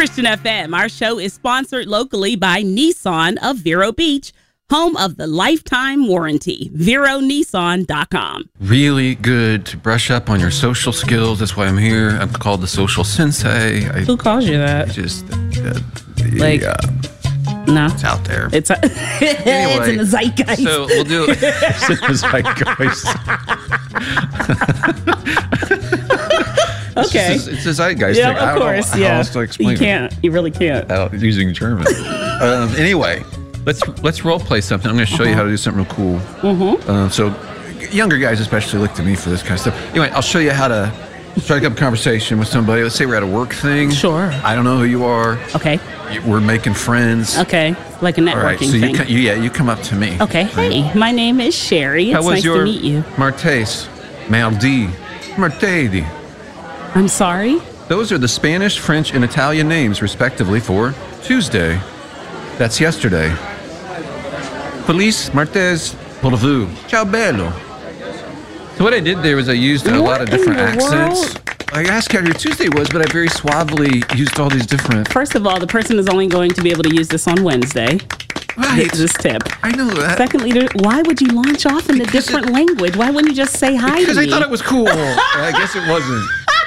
Christian FM. Our show is sponsored locally by Nissan of Vero Beach, home of the lifetime warranty. VeroNissan.com. Really good to brush up on your social skills. That's why I'm here. I'm called the social sensei. Who calls you that? No. It's out there. It's Anyway, it's in the zeitgeist. So we'll do it. It's in the zeitgeist. Okay. It's a zeitgeist Yeah, thing. I of don't course. know how else to explain You can't. You really can't. it. Using German. Anyway, let's role play something. I'm going to show you how to do something real cool. Mm-hmm. So younger guys especially look to me for this kind of stuff. Anyway, I'll show you how to strike up a conversation with somebody. Let's say we're at a work thing. Sure. I don't know who you are. Okay. We're making friends. Okay. Like a networking All right. So thing. you come up to me. Okay. Hey, my name is Sherry. It's nice to meet you. Martes? Mardi. Martedi. I'm sorry? Those are the Spanish, French, and Italian names, respectively, for Tuesday. That's yesterday. Feliz Martes pour vous. Ciao bello. So what I did there was I used a lot of different accents. I asked how your Tuesday was, but I very suavely used all these different... First of all, the person is only going to be able to use this on Wednesday. Right. This tip. I know that. Secondly, why would you launch off in a different language? Why wouldn't you just say hi to me? Because I thought it was cool. I guess it wasn't.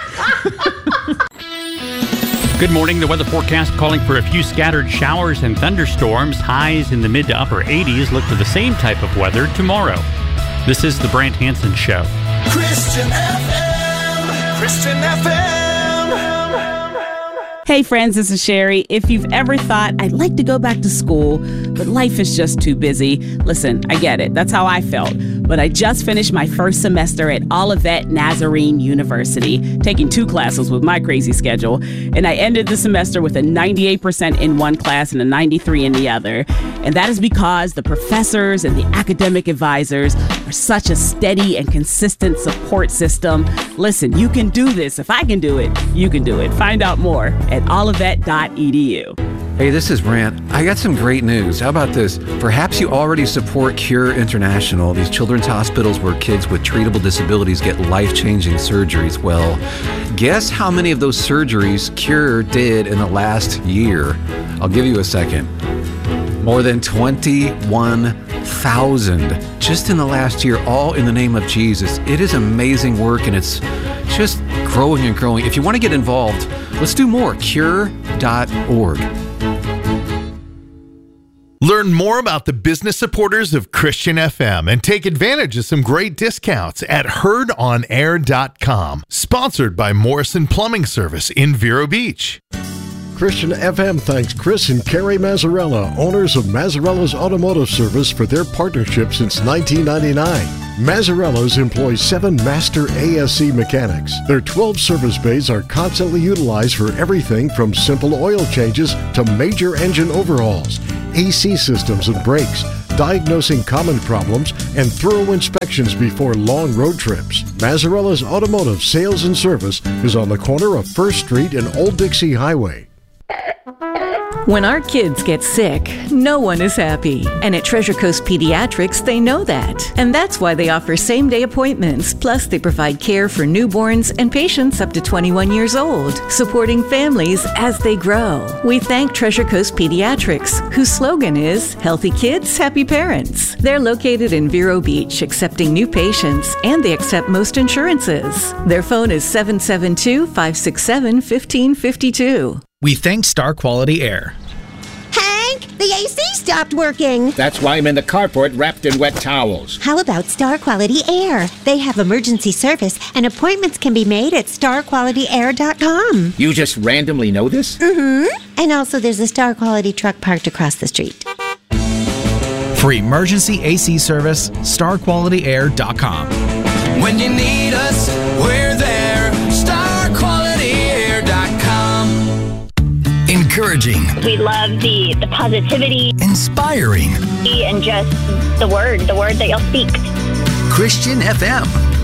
Good morning. The weather forecast calling for a few scattered showers and thunderstorms. Highs in the mid to upper 80s. Look for the same type of weather tomorrow. This is the Brant Hansen Show. Christian FM. Christian FM. Hey friends, this is Sherry. If you've ever thought, I'd like to go back to school, but life is just too busy, listen, I get it. That's how I felt. But I just finished my first semester at Olivet Nazarene University, taking 2 classes with my crazy schedule. And I ended the semester with a 98% in one class and a 93 in the other. And that is because the professors and the academic advisors are such a steady and consistent support system. Listen, you can do this. If I can do it, you can do it. Find out more at olivet.edu. Hey, this is Brant. I got some great news. How about this? Perhaps you already support Cure International, these children's hospitals where kids with treatable disabilities get life-changing surgeries. Well, guess how many of those surgeries Cure did in the last year? I'll give you a second. More than 21,000 just in the last year, all in the name of Jesus. It is amazing work, and it's just growing and growing. If you want to get involved, let's do more. Cure.org. Learn more about the business supporters of Christian FM and take advantage of some great discounts at HeardOnAir.com. Sponsored by Morrison Plumbing Service in Vero Beach. Christian FM thanks Chris and Carrie Mazzarella, owners of Mazzarella's Automotive Service, for their partnership since 1999. Mazzarella's employs 7 master ASC mechanics. Their 12 service bays are constantly utilized for everything from simple oil changes to major engine overhauls, AC systems and brakes, diagnosing common problems, and thorough inspections before long road trips. Mazzarella's Automotive Sales and Service is on the corner of 1st Street and Old Dixie Highway. When our kids get sick, no one is happy. And at Treasure Coast Pediatrics, they know that. And that's why they offer same-day appointments. Plus, they provide care for newborns and patients up to 21 years old, supporting families as they grow. We thank Treasure Coast Pediatrics, whose slogan is, Healthy Kids, Happy Parents. They're located in Vero Beach, accepting new patients, and they accept most insurances. Their phone is 772-567-1552. We thank Star Quality Air. Hank, the AC stopped working. That's why I'm in the carport wrapped in wet towels. How about Star Quality Air? They have emergency service, and appointments can be made at starqualityair.com. You just randomly know this? Mm-hmm. And also there's a Star Quality truck parked across the street. For emergency AC service, starqualityair.com. When you need us, we're there. Encouraging. We love the positivity. Inspiring. And just the word that you'll speak. Christian FM.